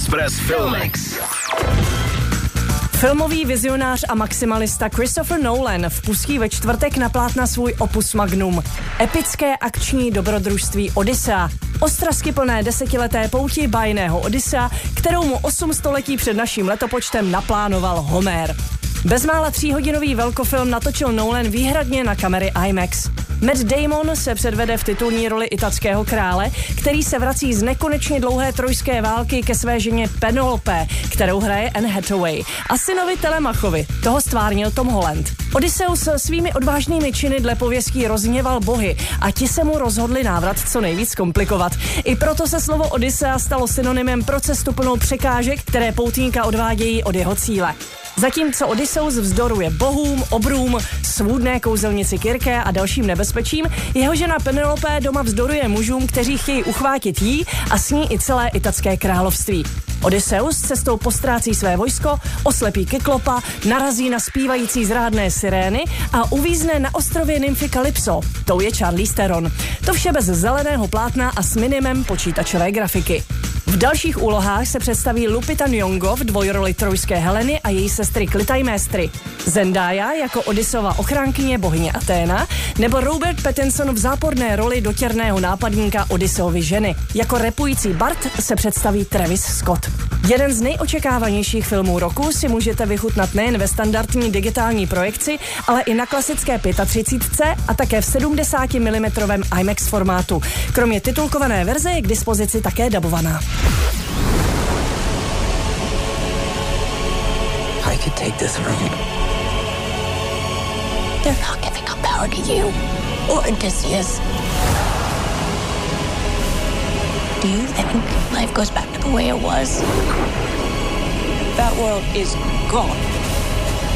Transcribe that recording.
Express Filmex. Filmový vizionář a maximalista Christopher Nolan vpustí ve čtvrtek na plátna svůj opus magnum. Epické akční dobrodružství Odyssea. Ostravskyplné desetileté pouti bájného Odyssea, kterou mu 8 století před naším letopočtem naplánoval Homér. Bezmála 3hodinový velkofilm natočil Nolan výhradně na kamery IMAX. Matt Damon se předvede v titulní roli italského krále, který se vrací z nekonečně dlouhé trojské války ke své ženě Penelope, kterou hraje Anne Hathaway, a synovi Telemachovi, toho stvárnil Tom Holland. Odysseus svými odvážnými činy dle pověstí rozhněval bohy a ti se mu rozhodli návrat co nejvíc komplikovat. I proto se slovo Odyssea stalo synonymem pro cestu plnou překážek, které poutníka odvádějí od jeho cíle. Zatímco Odysseus vzdoruje bohům, obrům, svůdné kouzelnici Kyrké a dalším nebezpečím, jeho žena Penelope doma vzdoruje mužům, kteří chtějí uchvátit jí a s ní i celé italské království. Odysseus cestou postrácí své vojsko, oslepí Kyklopa, narazí na zpívající zrádné sirény a uvízne na ostrově nymfy Kalypso. Tou je Charlize Theron. To vše bez zeleného plátna a s minimem počítačové grafiky. V dalších úlohách se představí Lupita Nyong'o v dvojroli trojské Heleny a její sestry Klytaimnestry, Zendaya jako Odysseova ochránkyně bohyně Athéna nebo Robert Pattinson v záporné roli dotěrného nápadníka Odysseovy ženy. Jako repující Bart se představí Travis Scott. Jeden z nejočekávanějších filmů roku si můžete vychutnat nejen ve standardní digitální projekci, ale i na klasické 35 a také v 70 mm IMAX formátu. Kromě titulkované verze je k dispozici také dabovaná. I could take this room. They're not giving up power to you or Odysseus. Do you think life goes back to the way it was? That world is gone.